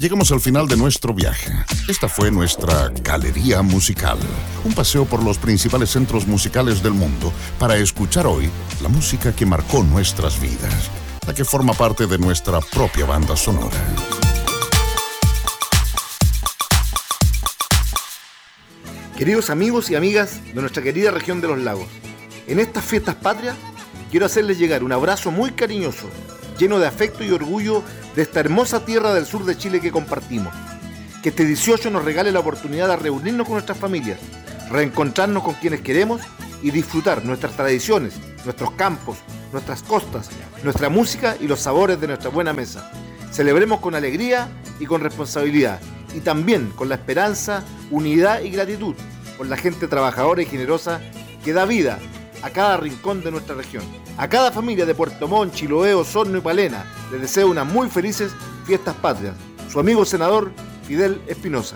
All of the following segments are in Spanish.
Llegamos al final de nuestro viaje. Esta fue nuestra galería musical. Un paseo por los principales centros musicales del mundo para escuchar hoy la música que marcó nuestras vidas, la que forma parte de nuestra propia banda sonora. Queridos amigos y amigas de nuestra querida región de los lagos, en estas fiestas patrias quiero hacerles llegar un abrazo muy cariñoso, lleno de afecto y orgullo de esta hermosa tierra del sur de Chile que compartimos. Que este 18 nos regale la oportunidad de reunirnos con nuestras familias, reencontrarnos con quienes queremos y disfrutar nuestras tradiciones, nuestros campos, nuestras costas, nuestra música y los sabores de nuestra buena mesa. Celebremos con alegría y con responsabilidad, y también con la esperanza, unidad y gratitud por la gente trabajadora y generosa que da vida a cada rincón de nuestra región. A cada familia de Puerto Montt, Chiloé, Osorno y Palena les deseo unas muy felices fiestas patrias. Su amigo senador Fidel Espinosa.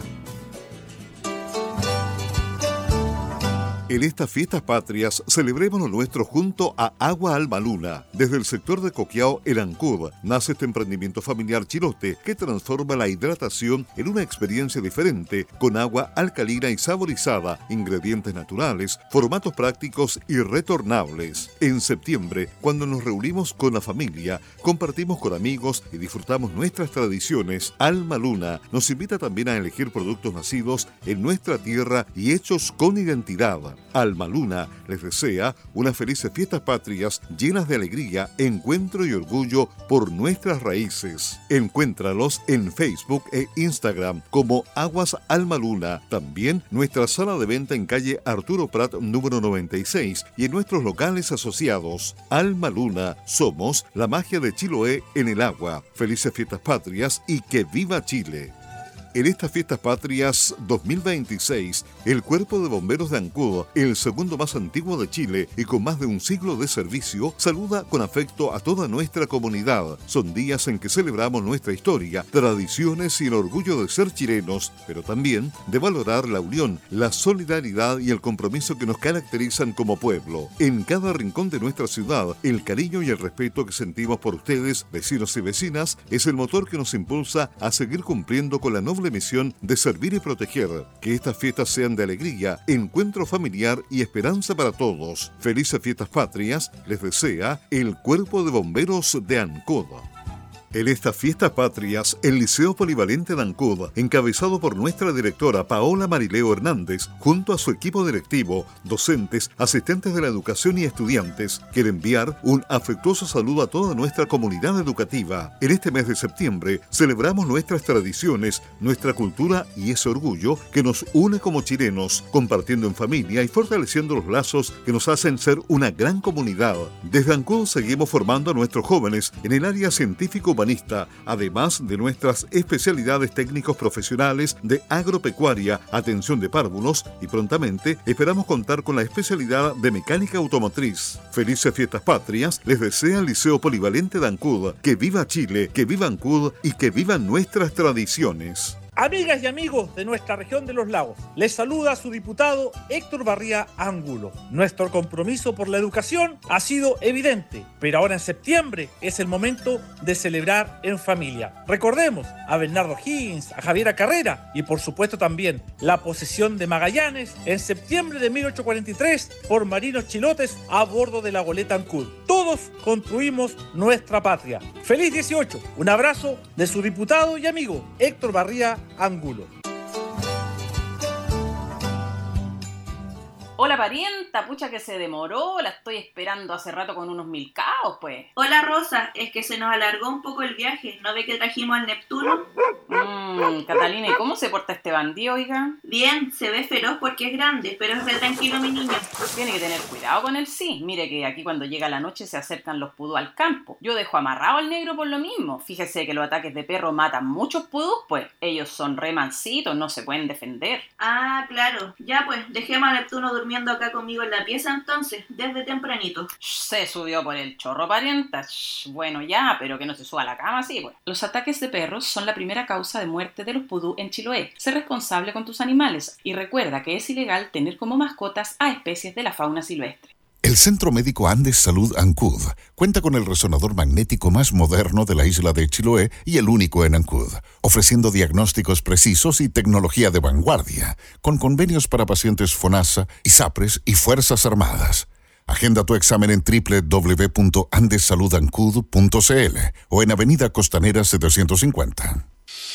En estas fiestas patrias celebremos lo nuestro junto a Agua Alma Luna. Desde el sector de Coquillao, en Ancud, nace este emprendimiento familiar chilote que transforma la hidratación en una experiencia diferente, con agua alcalina y saborizada, ingredientes naturales, formatos prácticos y retornables. En septiembre, cuando nos reunimos con la familia, compartimos con amigos y disfrutamos nuestras tradiciones, Alma Luna nos invita también a elegir productos nacidos en nuestra tierra y hechos con identidad. Alma Luna les desea unas felices fiestas patrias llenas de alegría, encuentro y orgullo por nuestras raíces. Encuéntralos en Facebook e Instagram como Aguas Alma Luna. También nuestra sala de venta en calle Arturo Prat número 96 y en nuestros locales asociados. Alma Luna, somos la magia de Chiloé en el agua. Felices fiestas patrias y que viva Chile. En estas fiestas patrias 2026, el Cuerpo de Bomberos de Ancud, el segundo más antiguo de Chile y con más de un siglo de servicio, saluda con afecto a toda nuestra comunidad. Son días en que celebramos nuestra historia, tradiciones y el orgullo de ser chilenos, pero también de valorar la unión, la solidaridad y el compromiso que nos caracterizan como pueblo. En cada rincón de nuestra ciudad, el cariño y el respeto que sentimos por ustedes, vecinos y vecinas, es el motor que nos impulsa a seguir cumpliendo con la noble misión de servir y proteger. Que estas fiestas sean de alegría, encuentro familiar y esperanza para todos. Felices fiestas patrias les desea el Cuerpo de Bomberos de Ancud. En estas fiestas patrias, el Liceo Polivalente de Ancud, encabezado por nuestra directora Paola Marileo Hernández, junto a su equipo directivo, docentes, asistentes de la educación y estudiantes, quiere enviar un afectuoso saludo a toda nuestra comunidad educativa. En este mes de septiembre, celebramos nuestras tradiciones, nuestra cultura y ese orgullo que nos une como chilenos, compartiendo en familia y fortaleciendo los lazos que nos hacen ser una gran comunidad. Desde Ancud seguimos formando a nuestros jóvenes en el área científico-humanista, además de nuestras especialidades técnicos profesionales de agropecuaria, atención de párvulos y prontamente esperamos contar con la especialidad de mecánica automotriz. Felices fiestas patrias les desea el Liceo Polivalente de Ancud. Que viva Chile, que viva Ancud y que vivan nuestras tradiciones. Amigas y amigos de nuestra región de los lagos, les saluda su diputado Héctor Barría Angulo. Nuestro compromiso por la educación ha sido evidente, pero ahora en septiembre es el momento de celebrar en familia. Recordemos a Bernardo Higgins, a Javiera Carrera y por supuesto también la posesión de Magallanes en septiembre de 1843 por marinos chilotes a bordo de la goleta Ancud. Todos construimos nuestra patria. ¡Feliz 18! Un abrazo de su diputado y amigo Héctor Barría Angulo. Hola parienta, pucha que se demoró, la estoy esperando hace rato con unos milcaos, pues. Hola Rosa, es que se nos alargó un poco el viaje, ¿no ve que trajimos al Neptuno? Catalina, ¿y cómo se porta este bandido, oiga? Bien, se ve feroz porque es grande, pero es re tranquilo mi niño. Tiene que tener cuidado con él, sí. Mire que aquí cuando llega la noche se acercan los pudú al campo. Yo dejo amarrado al negro por lo mismo. Fíjese que los ataques de perro matan muchos pudú, pues. Ellos son re mansitos, no se pueden defender. Ah, claro. Ya pues, dejemos a Neptuno durmiendo acá conmigo en la pieza entonces, desde tempranito. Se subió por el chorro, parienta. Bueno, ya, pero que no se suba a la cama, sí, pues. Los ataques de perros son la primera causa de muerte de los pudú en Chiloé. Sé responsable con tus animales y recuerda que es ilegal tener como mascotas a especies de la fauna silvestre. El Centro Médico Andes Salud Ancud cuenta con el resonador magnético más moderno de la isla de Chiloé y el único en Ancud, ofreciendo diagnósticos precisos y tecnología de vanguardia, con convenios para pacientes FONASA, ISAPRES y Fuerzas Armadas. Agenda tu examen en www.andesaludancud.cl o en Avenida Costanera 750.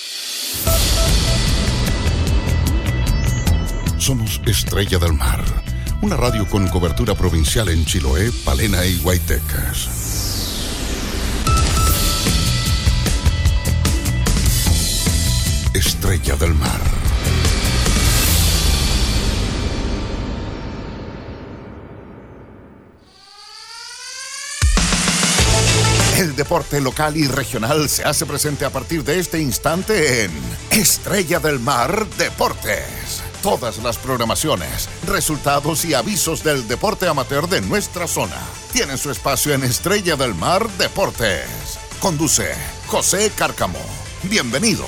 Somos Estrella del Mar, una radio con cobertura provincial en Chiloé, Palena y Guaytecas. Estrella del Mar. El deporte local y regional se hace presente a partir de este instante en Estrella del Mar Deportes. Todas las programaciones, resultados y avisos del deporte amateur de nuestra zona tienen su espacio en Estrella del Mar Deportes. Conduce José Cárcamo. Bienvenidos.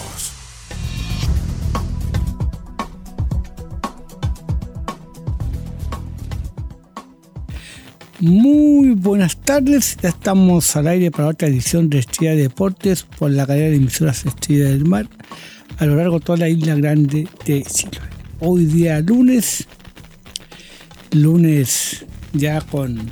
Muy buenas tardes, ya estamos al aire para otra edición de Estrella Deportes por la cadena de emisoras Estrella del Mar a lo largo de toda la isla grande de Chiloé. Hoy día lunes ya con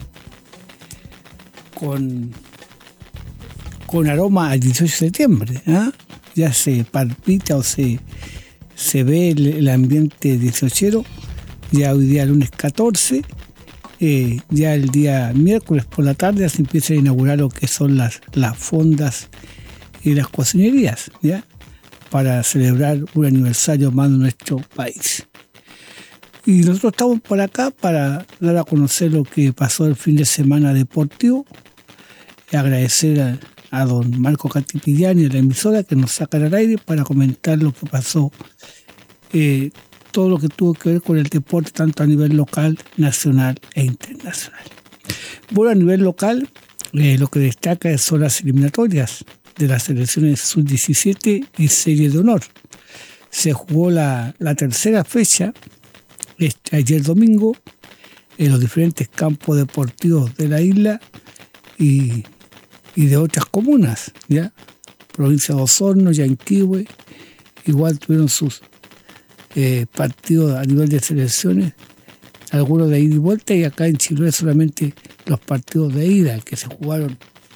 aroma al 18 de septiembre, ¿eh? Ya se palpita o se ve el ambiente 18ero, ya hoy día lunes 14. Ya el día miércoles por la tarde se empieza a inaugurar lo que son las fondas y las cocinerías, ¿ya? Para celebrar un aniversario más de nuestro país. Y nosotros estamos por acá para dar a conocer lo que pasó el fin de semana deportivo, y agradecer a don Marco Catipillán y a la emisora que nos sacan al aire para comentar lo que pasó, todo lo que tuvo que ver con el deporte, tanto a nivel local, nacional e internacional. Bueno, a nivel local, lo que destaca son las eliminatorias de las selecciones sub-17 y serie de honor. Se jugó la tercera fecha ayer domingo en los diferentes campos deportivos de la isla y de otras comunas, ¿ya? Provincia de Osorno, Yanquihue, igual tuvieron sus partidos a nivel de selecciones, algunos de ida y vuelta, y acá en Chiloé solamente los partidos de ida que se jugaron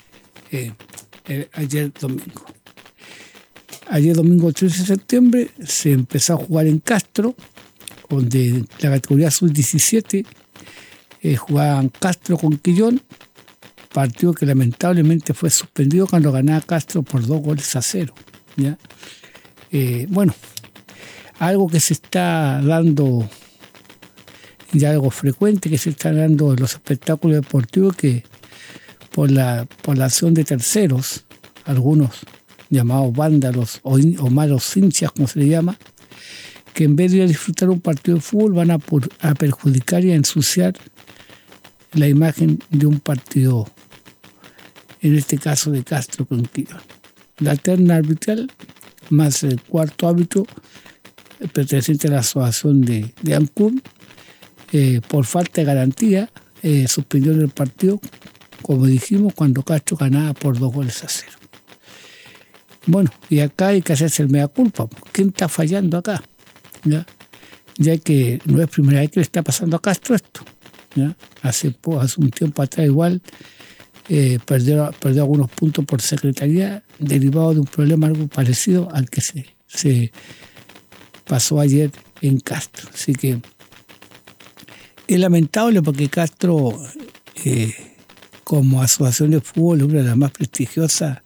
ayer domingo. Ayer domingo 13 de septiembre se empezó a jugar en Castro, donde la categoría sub-17 jugaban Castro con Quillón, partido que lamentablemente fue suspendido cuando ganaba Castro por 2-0, ¿ya? Bueno, algo que se está dando, ya algo frecuente que se está dando en los espectáculos deportivos, que por la acción de terceros, algunos llamados vándalos o malos hinchas, como se le llama, que en vez de disfrutar un partido de fútbol van a perjudicar y a ensuciar la imagen de un partido, en este caso de Castro con Quillón. La terna arbitral más el cuarto árbitro perteneciente a la asociación de Ancud, por falta de garantía, suspendió el partido, como dijimos, cuando Castro ganaba por 2-0. Bueno, y acá hay que hacerse el mea culpa. ¿Quién está fallando acá? Ya que no es primera vez que le está pasando a Castro esto, ¿ya? Hace un tiempo atrás igual perdió algunos puntos por secretaría derivado de un problema algo parecido al que se pasó ayer en Castro. Así que es lamentable porque Castro, como asociación de fútbol, es una de las más prestigiosas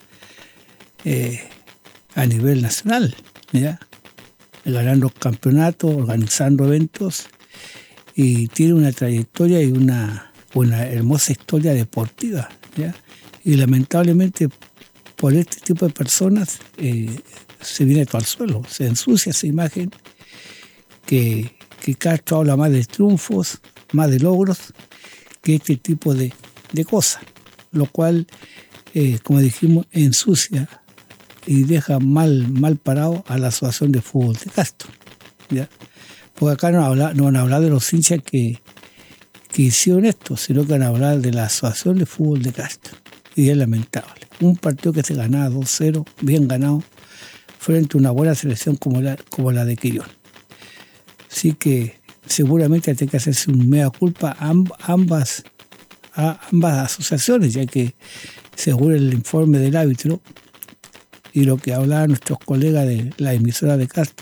a nivel nacional, ¿ya? Ganando campeonatos, organizando eventos, y tiene una trayectoria y una hermosa historia deportiva, ¿ya? Y lamentablemente por este tipo de personas se viene todo al suelo, se ensucia esa imagen que Castro habla más de triunfos, más de logros, que este tipo de cosas, lo cual, como dijimos, ensucia y deja mal parado a la asociación de fútbol de Castro, ¿ya? Porque acá no van a hablar de los hinchas que que hicieron esto, sino que van a hablar de la Asociación de Fútbol de Castro. Y es lamentable. Un partido que se ganaba 2-0, bien ganado, frente a una buena selección como la de Quillón. Así que seguramente tiene que hacerse un mea culpa a ambas asociaciones, ya que según el informe del árbitro y lo que hablaban nuestros colegas de la emisora de Castro,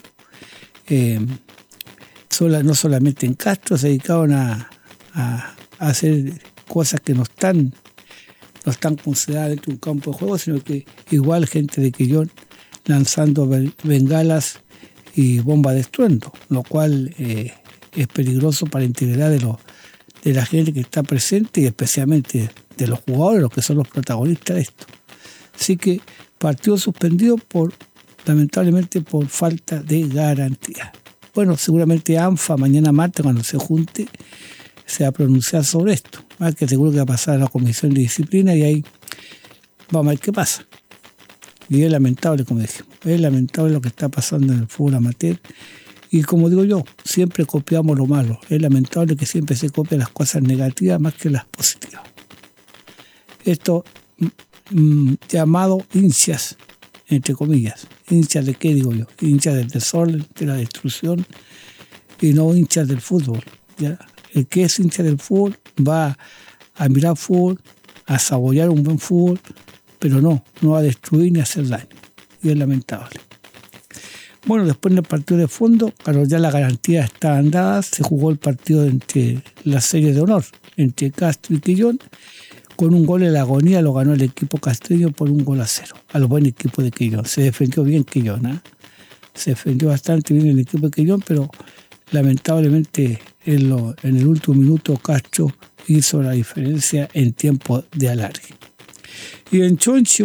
no solamente en Castro se dedicaban a hacer cosas que no están consideradas dentro de un campo de juego, sino que igual gente de Quillón lanzando bengalas y bombas de estruendo, lo cual es peligroso para la integridad de la gente que está presente y especialmente de los jugadores, los que son los protagonistas de esto. Así que partido suspendido lamentablemente por falta de garantía. Bueno, seguramente ANFA mañana martes, cuando se junte, se va a pronunciar sobre esto. Más que seguro que va a pasar a la Comisión de Disciplina y ahí vamos a ver qué pasa. Y es lamentable, como dijimos, es lamentable lo que está pasando en el fútbol amateur. Y como digo yo, siempre copiamos lo malo. Es lamentable que siempre se copien las cosas negativas más que las positivas. Esto llamado hinchas, entre comillas. ¿Hinchas de qué digo yo? Hinchas del desorden, de la destrucción, y no hinchas del fútbol, ¿ya? El que es hincha del fútbol va a mirar fútbol, a saborear un buen fútbol, pero no va a destruir ni a hacer daño. Y es lamentable. Bueno, después en el partido de fondo, claro, ya las garantías estaban dadas, se jugó el partido entre la serie de honor, entre Castro y Quillón. Con un gol en la agonía lo ganó el equipo castreño por 1-0, al buen equipo de Quillón. Se defendió bien Quillón, ¿eh? Se defendió bastante bien el equipo de Quillón, pero lamentablemente en el último minuto Castro hizo la diferencia en tiempo de alargue. Y en Chonchi,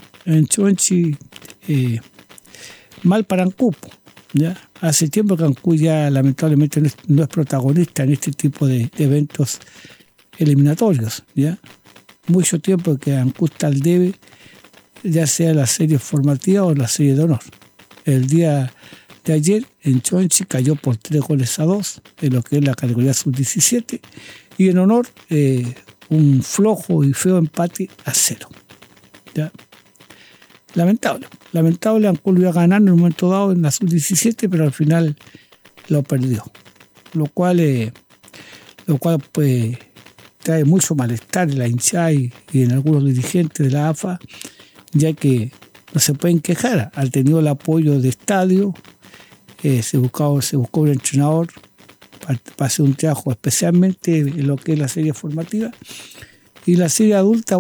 mal para Ancú, ¿ya? Hace tiempo que Ancú ya lamentablemente no es protagonista en este tipo de eventos eliminatorios, ¿ya? Mucho tiempo que Ancú está al debe, ya sea la serie formativa o la serie de honor. El día de ayer en Chonchi cayó por 3-2 en lo que es la categoría sub-17 y en honor un flojo y feo empate a 0. ¿Ya? Lamentable, Ancú lo iba a ganar en un momento dado en la sub-17, pero al final lo perdió. Lo cual pues trae mucho malestar en la hinchada y en algunos dirigentes de la AFA, ya que no se pueden quejar. Han tenido el apoyo de estadio, se buscó un entrenador para hacer un trabajo especialmente en lo que es la serie formativa. Y la serie adulta,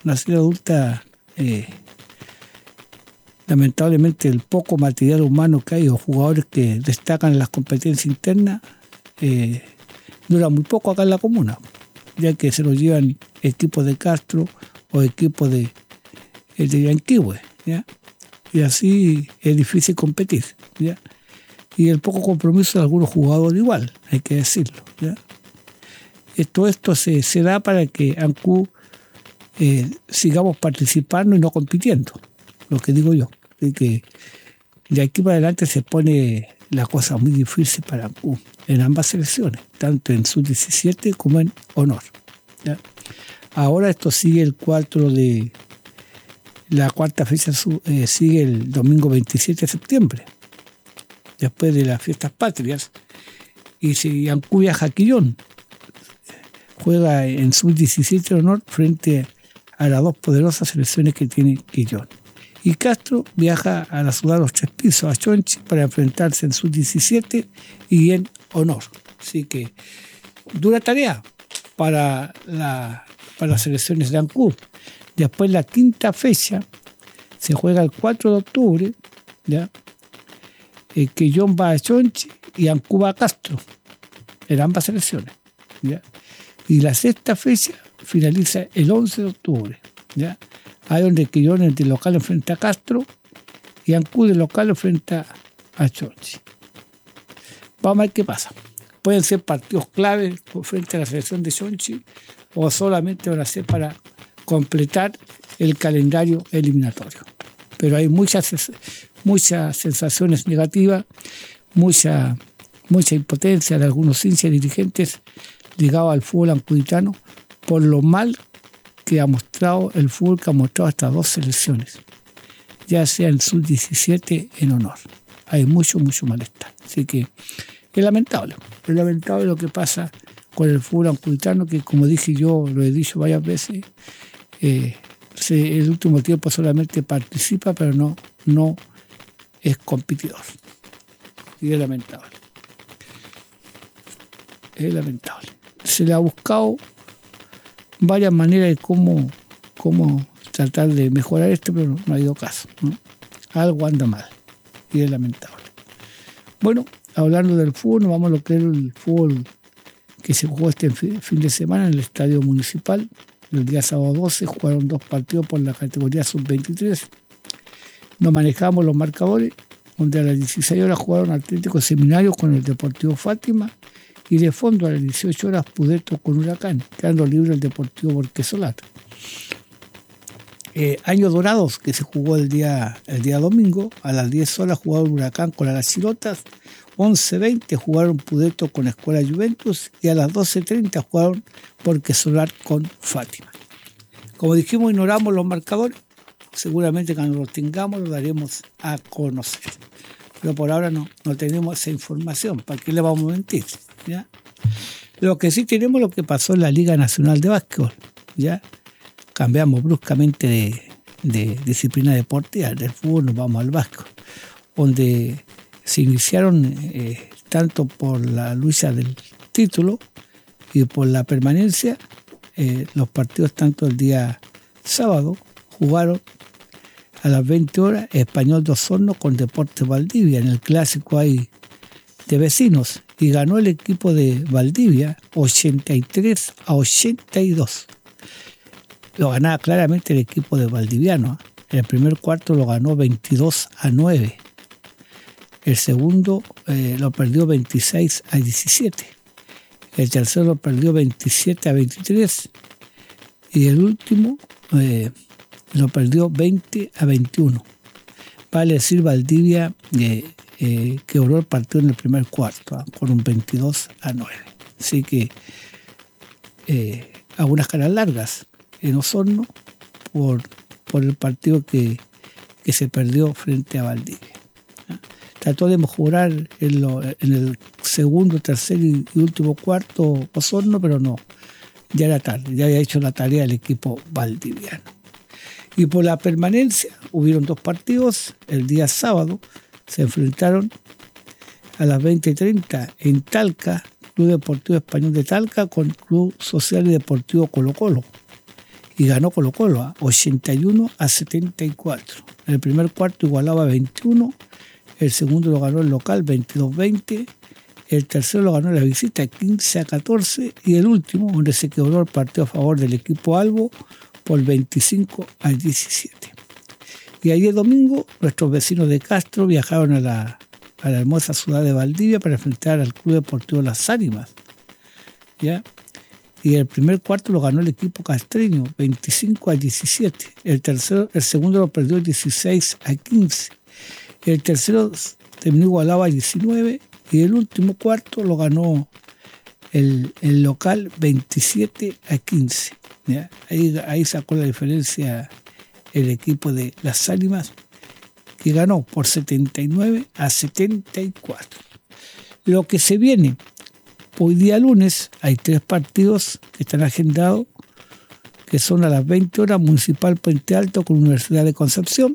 lamentablemente el poco material humano que hay o jugadores que destacan en las competencias internas dura muy poco acá en la comuna, ya que se lo llevan equipos de Castro o equipos de Yanquihue, ¿ya? Y así es difícil competir, ¿ya? Y el poco compromiso de algunos jugadores igual, hay que decirlo, ¿ya? Todo esto se da para que Ancú sigamos participando y no compitiendo, lo que digo yo, de que de aquí para adelante se pone la cosa muy difícil para Ancú en ambas selecciones, tanto en sub-17 como en honor, ¿ya? Ahora esto sigue el 4 de la cuarta fecha, sigue el domingo 27 de septiembre, después de las fiestas patrias, y si Ancú viaja a Quillón, juega en sub-17 de honor frente a las dos poderosas selecciones que tiene Quillón. Y Castro viaja a la ciudad de los Tres Pisos, a Chonchi, para enfrentarse en sub-17 y en honor. Así que dura tarea para las selecciones de Ancú. Después la quinta fecha se juega el 4 de octubre, ¿ya? Quillón va a Chonchi y Ancú va a Castro, en ambas selecciones, ¿ya? Y la sexta fecha finaliza el 11 de octubre, ¿ya? Ahí donde Quillón de local enfrenta a Castro y Ancú de local enfrenta a Chonchi. Vamos a ver qué pasa. Pueden ser partidos claves frente a la selección de Chonchi o solamente van a ser para completar el calendario eliminatorio. Pero hay muchas sensaciones negativas, mucha impotencia de algunos hinchas y dirigentes ligado al fútbol ancuditano por lo mal que ha mostrado el fútbol que ha mostrado hasta 2 selecciones, ya sea en sub-17 en honor. Hay mucho malestar. Así que es lamentable lo que pasa con el fútbol ancuditano, que como dije yo, lo he dicho varias veces, el último tiempo solamente participa, pero no es competidor. Y es lamentable. Se le ha buscado varias maneras de cómo tratar de mejorar esto, pero no ha habido caso, ¿no? Algo anda mal y es lamentable. Bueno, hablando del fútbol, nos vamos a lo que es el fútbol que se jugó este fin de semana en el Estadio Municipal. El día sábado 12 jugaron 2 partidos por la categoría sub-23. Nos manejamos los marcadores, donde a las 16 horas jugaron Atlético Seminario con el Deportivo Fátima y de fondo a las 18 horas Pudeto con Huracán, quedando libre el Deportivo Borquesolar. Años Dorados, que se jugó el día domingo, a las 10 horas jugaron Huracán con las Chirotas, 11:20 jugaron Pudeto con Escuela Juventus y a las 12:30 jugaron Borquesolar con Fátima. Como dijimos, ignoramos los marcadores, seguramente cuando los tengamos los daremos a conocer. Pero por ahora no tenemos esa información, ¿para qué le vamos a mentir? ¿Ya? Lo que sí tenemos es lo que pasó en la Liga Nacional de Básquetbol, ¿ya? Cambiamos bruscamente de disciplina deportiva, del fútbol nos vamos al básquetbol, donde se iniciaron tanto por la lucha del título y por la permanencia. Los partidos tanto el día sábado jugaron a las 20 horas Español de Osorno con Deportes Valdivia, en el clásico ahí de vecinos, y ganó el equipo de Valdivia 83-82. Lo ganaba claramente el equipo de Valdiviano. El primer cuarto lo ganó 22-9. El segundo lo perdió 26-17. El tercero lo perdió 27-23. Y el último lo perdió 20-21. Vale decir, Valdivia quebró el partido en el primer cuarto, con un 22-9. Así que algunas caras largas en Osorno por el partido que se perdió frente a Valdivia. Trató de mejorar en el segundo, tercer y último cuarto Osorno, pero no, ya era tarde, ya había hecho la tarea el equipo valdiviano. Y por la permanencia hubieron 2 partidos. El día sábado se enfrentaron a las 20:30 en Talca, Club Deportivo Español de Talca con Club Social y Deportivo Colo Colo. Y ganó Colo Colo 81-74. En el primer cuarto igualaba 21, el segundo lo ganó el local 22-20, el tercero lo ganó la visita 15-14 y el último, donde se quebró el partido a favor del equipo Albo por 25-17. Y ayer domingo nuestros vecinos de Castro viajaron a la hermosa ciudad de Valdivia para enfrentar al Club Deportivo Las Ánimas, ¿ya? Y el primer cuarto lo ganó el equipo castreño, 25-17. El segundo lo perdió 16-15. El tercero terminó igualado a 19. Y el último cuarto lo ganó el local 27-15. ¿Ya? Ahí sacó la diferencia el equipo de Las Ánimas, que ganó por 79-74. Lo que se viene. Hoy día lunes hay 3 partidos que están agendados, que son a las 20 horas Municipal Puente Alto con Universidad de Concepción,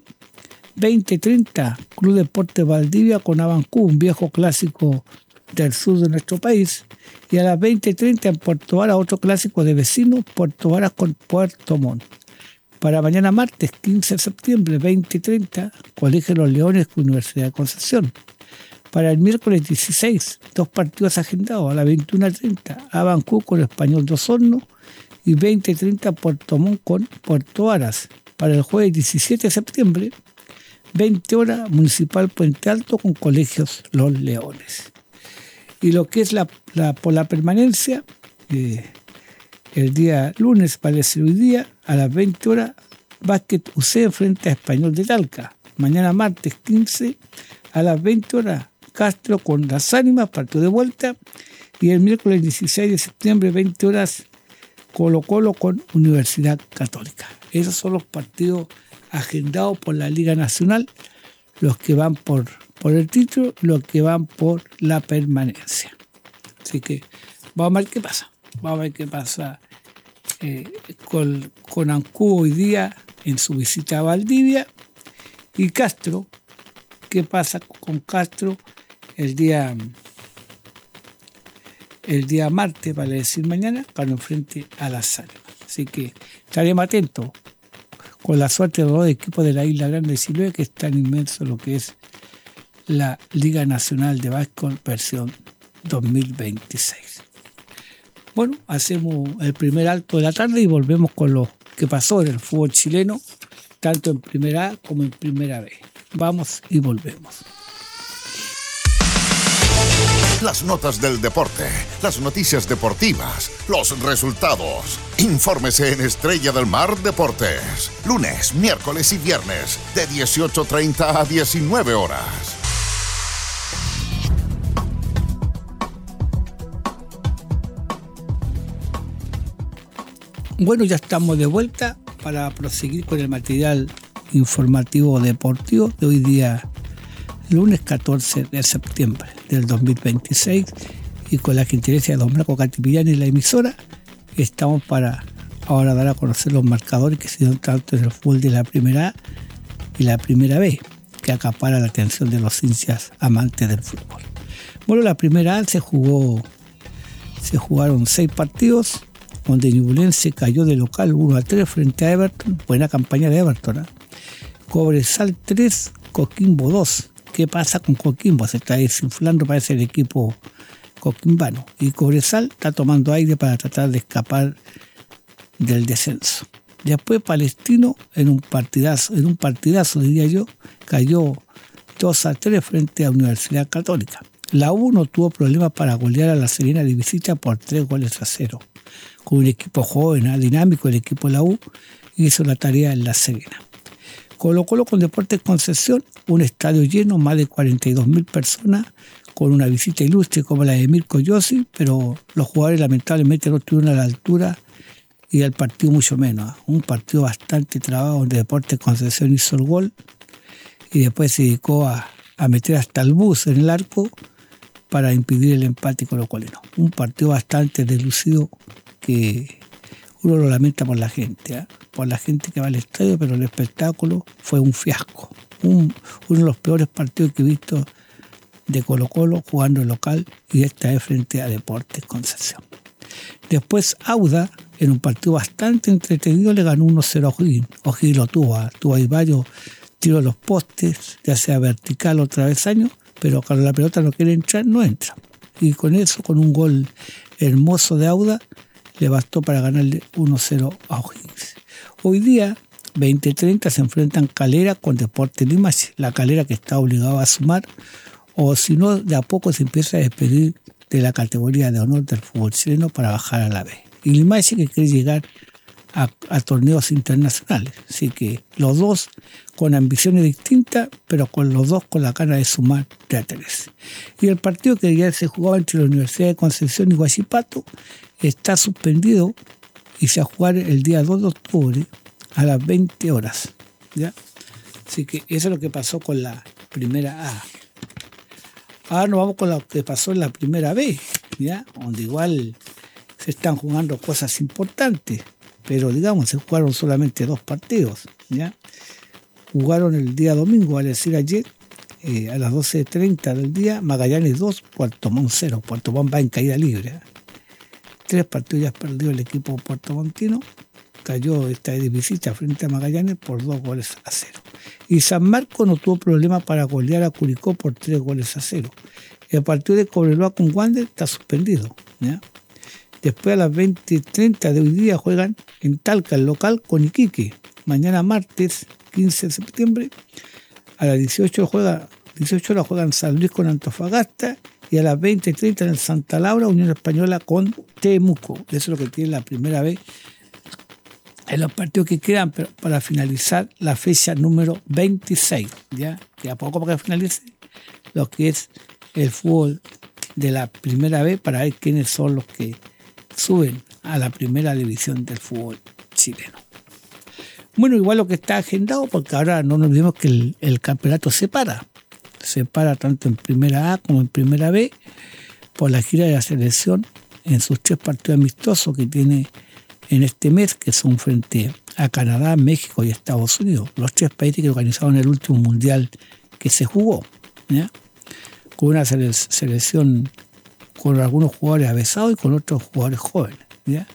20:30 Club Deportes Valdivia con Abancú, un viejo clásico del sur de nuestro país, y a las 20:30 en Puerto Varas otro clásico de vecinos, Puerto Varas con Puerto Montt. Para mañana martes 15 de septiembre, 20:30, Colegio de los Leones con Universidad de Concepción. Para el miércoles 16, 2 partidos agendados a las 21:30, Abancú con Español de Osorno y 20:30 Puerto Montt con Puerto Varas. Para el jueves 17 de septiembre, 20 horas, Municipal Puente Alto con Colegios Los Leones. Y lo que es por la permanencia, el día lunes, vale ser hoy día, a las 20 horas, Básquet UC frente a Español de Talca. Mañana martes 15, a las 20 horas, Castro con Las Ánimas, partido de vuelta. Y el miércoles 16 de septiembre, 20 horas, Colo-Colo con Universidad Católica. Esos son los partidos agendados por la Liga Nacional, los que van por el título, los que van por la permanencia. Así que vamos a ver qué pasa. Vamos a ver qué pasa con Ancú hoy día en su visita a Valdivia. Y Castro, ¿qué pasa con Castro el día martes, vale decir mañana, cuando enfrente a Las Ánimas? Así que estaremos atentos con la suerte de los dos equipos de la Isla Grande de Chiloé, que es tan inmenso lo que es la Liga Nacional de Básquetbol versión 2026. Bueno, hacemos el primer alto de la tarde y volvemos con lo que pasó en el fútbol chileno, tanto en Primera A como en Primera B. Vamos y volvemos. Las notas del deporte, las noticias deportivas, los resultados. Infórmese en Estrella del Mar Deportes. Lunes, miércoles y viernes de 18:30 a 19 horas. Bueno, ya estamos de vuelta para proseguir con el material informativo deportivo de hoy día, lunes 14 de septiembre del 2026, y con la gentileza de don Marco Catipillán y la emisora, estamos para ahora dar a conocer los marcadores que se dieron tanto en el fútbol de la Primera A y la Primera B, que acapara la atención de los hinchas amantes del fútbol. Bueno, la Primera A se jugaron 6 partidos, donde Ñublense cayó de local 1-3 frente a Everton. Buena campaña de Everton, ¿eh? Cobresal 3, Coquimbo 2. ¿Qué pasa con Coquimbo? Se está desinflando, parece, el equipo coquimbano. Y Cobresal está tomando aire para tratar de escapar del descenso. Después Palestino, en un partidazo diría yo, cayó 2-3 frente a Universidad Católica. La U no tuvo problemas para golear a La Serena de visita por 3-0. Con un equipo joven, dinámico, el equipo de la U hizo la tarea en La Serena. Colo-Colo con Deportes Concepción, un estadio lleno, más de 42.000 personas, con una visita ilustre como la de Mirko Yossi, pero los jugadores lamentablemente no estuvieron a la altura y el partido mucho menos. Un partido bastante trabado donde Deportes Concepción hizo el gol y después se dedicó a meter hasta el bus en el arco para impedir el empate colocolino. Un partido bastante deslucido que uno lo lamenta por la gente, por la gente que va al estadio, pero el espectáculo fue un fiasco. Uno de los peores partidos que he visto de Colo-Colo jugando en local, y esta es frente a Deportes Concepción. Después Auda, en un partido bastante entretenido, le ganó 1-0 a O'Higgins. O'Higgins lo tuvo ahí varios tiros a los postes, ya sea vertical o travesaño, pero cuando la pelota no quiere entrar, no entra. Y con eso, con un gol hermoso de Auda, le bastó para ganarle 1-0 a O'Higgins. Hoy día, 20:30, se enfrentan Calera con Deportes Limache. La Calera que está obligado a sumar, o si no, de a poco se empieza a despedir de la categoría de honor del fútbol chileno para bajar a la B. Y Limache que quiere llegar a torneos internacionales. Así que los dos con ambiciones distintas, pero con los dos con la gana de sumar de a 3. Y el partido que ya se jugaba entre la Universidad de Concepción y Huachipato está suspendido y se va a jugar el día 2 de octubre a las 20 horas. ¿Ya? Así que eso es lo que pasó con la Primera A. Ahora nos vamos con lo que pasó en la Primera B, ¿ya? Donde igual se están jugando cosas importantes, pero digamos, se jugaron solamente 2 partidos, ¿ya? Jugaron el día domingo, al decir ayer, a las 12:30 del día, Magallanes 2, Puerto Montt 0. Puerto Montt va en caída libre. 3 partidos ya perdió el equipo puertomontino. Cayó esta de visita frente a Magallanes por 2-0. Y San Marcos no tuvo problema para golear a Curicó por 3-0. El partido de Cobreloa con Wander está suspendido, ¿ya? Después a las 20:30 de hoy día juegan en Talca, el local, con Iquique. Mañana martes 15 de septiembre a las 18 horas juegan San Luis con Antofagasta, y a las 20:30 en el Santa Laura, Unión Española con Temuco. Eso es lo que tiene la Primera B en los partidos que quedan para finalizar la fecha número 26, ya que a poco para que finalice lo que es el fútbol de la primera B para ver quiénes son los que suben a la primera división del fútbol chileno. Bueno, igual lo que está agendado, porque ahora no nos olvidemos que el campeonato se para tanto en primera A como en primera B por la gira de la selección en sus 3 partidos amistosos que tiene en este mes, que son frente a Canadá, México y Estados Unidos, los 3 países que organizaron el último mundial que se jugó, ¿ya? Con una selección con algunos jugadores avesados y con otros jugadores jóvenes, ¿ya?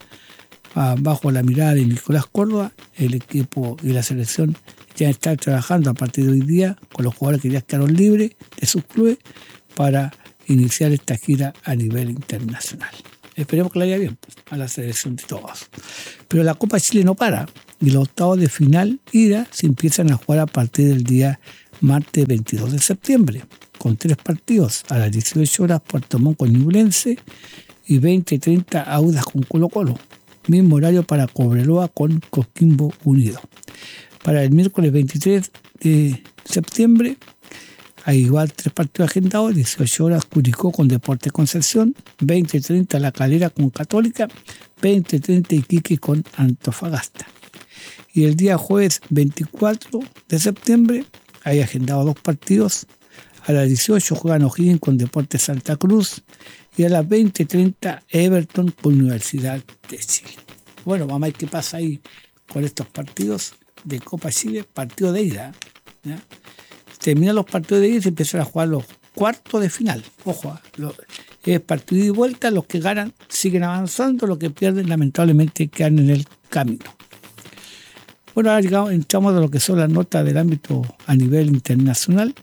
Bajo la mirada de Nicolás Córdoba, el equipo y la selección ya están trabajando a partir de hoy día con los jugadores que ya quedaron libres de sus clubes para iniciar esta gira a nivel internacional. Esperemos que le vaya bien a la selección de todos. Pero la Copa Chile no para y los octavos de final ida se empiezan a jugar a partir del día martes 22 de septiembre, con 3 partidos a las 18 horas Puerto Montt con Ñublense y 20 y 30 Audax con Colo Colo. Mismo horario para Cobreloa con Coquimbo Unido. Para el miércoles 23 de septiembre hay igual 3 partidos agendados, 18 horas Curicó con Deportes Concepción, 20 y 30 La Calera con Católica, 20 y 30 Iquique con Antofagasta. Y el día jueves 24 de septiembre hay agendados 2 partidos. A las 18 juegan O'Higgins con Deportes Santa Cruz y a las 20:30 Everton con Universidad de Chile. Bueno, vamos a ver qué pasa ahí con estos partidos de Copa Chile, partido de ida, ¿ya? Terminan los partidos de ida y se empiezan a jugar los cuartos de final. Ojo, es partido y vuelta, los que ganan siguen avanzando, los que pierden lamentablemente quedan en el camino. Bueno, ahora entramos a lo que son las notas del ámbito a nivel internacional,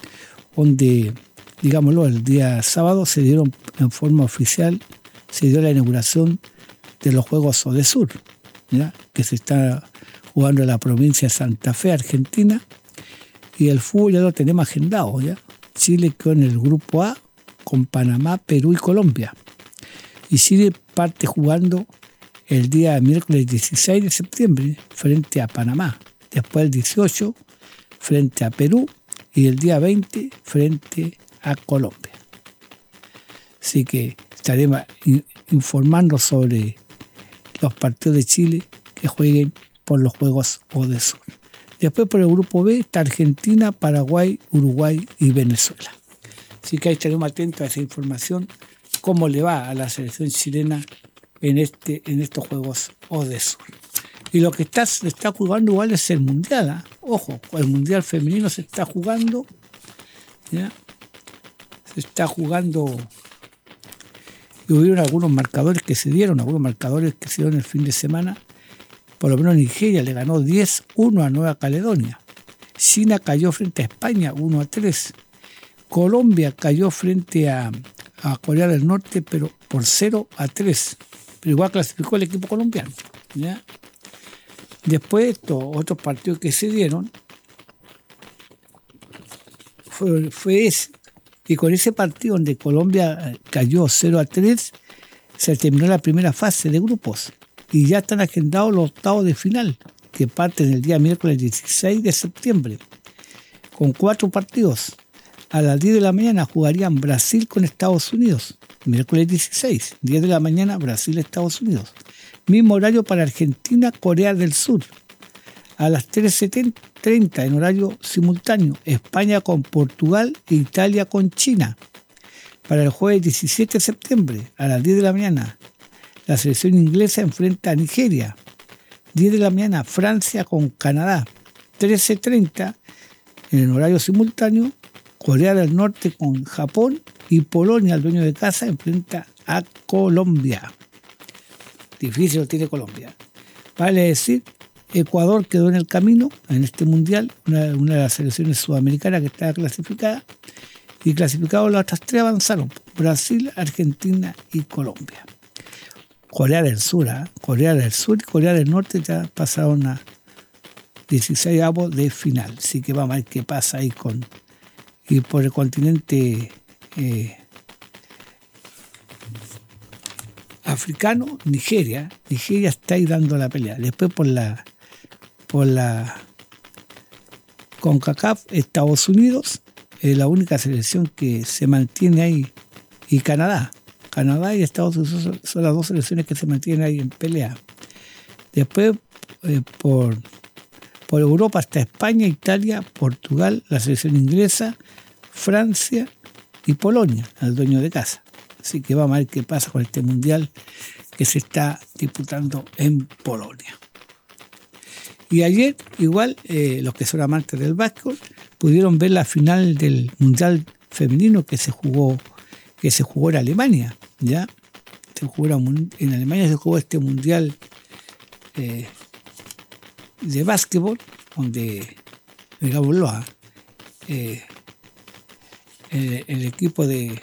donde, digámoslo, el día sábado se dieron en forma oficial, se dio la inauguración de los Juegos ODESUR, ¿ya? Que se está jugando en la provincia de Santa Fe, Argentina, y el fútbol ya lo tenemos agendado, ¿ya? Chile quedó en el grupo A con Panamá, Perú y Colombia. Y Chile parte jugando el día miércoles 16 de septiembre frente a Panamá, después el 18 frente a Perú y el día 20 frente a Colombia. Así que estaremos informando sobre los partidos de Chile que jueguen por los Juegos ODESUR. Después por el grupo B está Argentina, Paraguay, Uruguay y Venezuela. Así que ahí estaremos atentos a esa información, cómo le va a la selección chilena en estos Juegos ODESUR. Y lo que se está jugando igual es el Mundial, ¿eh? Ojo, el Mundial femenino se está jugando, ¿ya? Se está jugando, y hubieron algunos marcadores que se dieron el fin de semana. Por lo menos Nigeria le ganó 10-1 a Nueva Caledonia. China cayó frente a España 1-3. Colombia cayó frente a Corea del Norte, pero por 0-3. Pero igual clasificó el equipo colombiano, ¿ya? Después estos otros partidos que se dieron fue ese. Y con ese partido donde Colombia cayó 0-3, se terminó la primera fase de grupos. Y ya están agendados los octavos de final, que parten el día miércoles 16 de septiembre, con 4 partidos. A las 10 de la mañana jugarían Brasil con Estados Unidos, miércoles 16, 10 de la mañana Brasil-Estados Unidos. Mismo horario para Argentina, Corea del Sur. A las 13:30 en horario simultáneo, España con Portugal e Italia con China. Para el jueves 17 de septiembre, a las 10 de la mañana, la selección inglesa enfrenta a Nigeria. 10 de la mañana, Francia con Canadá. 13:30 en el horario simultáneo, Corea del Norte con Japón y Polonia, el dueño de casa, enfrenta a Colombia. Difícil lo tiene Colombia. Vale decir, Ecuador quedó en el camino en este mundial, una de las selecciones sudamericanas que estaba clasificada, y clasificados las otras 3 avanzaron: Brasil, Argentina y Colombia. Corea del Sur y Corea del Norte ya pasaron a 16avos de final. Así que vamos a ver qué pasa ahí y por el continente africano, Nigeria está ahí dando la pelea. Después por la CONCACAF, Estados Unidos, es la única selección que se mantiene ahí, y Canadá. Canadá y Estados Unidos son las dos selecciones que se mantienen ahí en pelea. Después, por Europa está España, Italia, Portugal, la selección inglesa, Francia y Polonia, el dueño de casa. Así que vamos a ver qué pasa con este mundial que se está disputando en Polonia. Y ayer, igual, los que son amantes del básquetbol pudieron ver la final del mundial femenino que se jugó en Alemania. ¿Ya? En Alemania se jugó este mundial de básquetbol, donde, digámoslo, el equipo de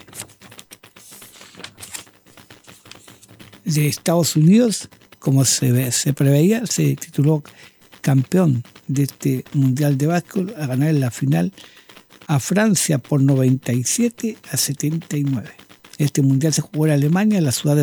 Estados Unidos, como se preveía, se tituló campeón de este mundial de básquetbol a ganar en la final a Francia por 97-79. Este mundial se jugó en Alemania, en la ciudad de